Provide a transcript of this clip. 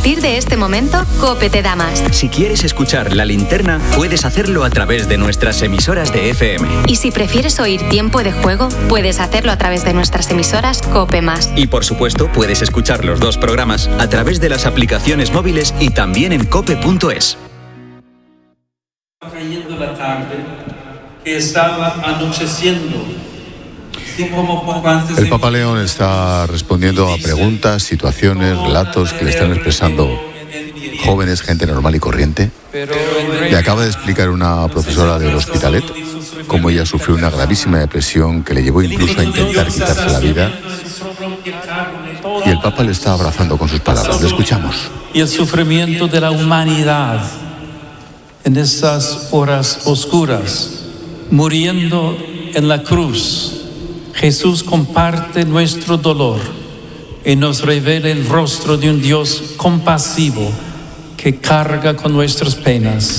partir de este momento, COPE te da más. Si quieres escuchar La Linterna, puedes hacerlo a través de nuestras emisoras de FM. Y si prefieres oír Tiempo de Juego, puedes hacerlo a través de nuestras emisoras COPE+. Y por supuesto, puedes escuchar los dos programas a través de las aplicaciones móviles y también en cope.es. Cayendo la tarde, que estaba anocheciendo. El Papa León está respondiendo a preguntas, situaciones, relatos que le están expresando jóvenes, gente normal y corriente. Le acaba de explicar una profesora del Hospitalet cómo ella sufrió una gravísima depresión que le llevó incluso a intentar quitarse la vida. Y el Papa le está abrazando con sus palabras. Le escuchamos. Y el sufrimiento de la humanidad en estas horas oscuras, muriendo en la cruz. Jesús comparte nuestro dolor y nos revela el rostro de un Dios compasivo que carga con nuestras penas.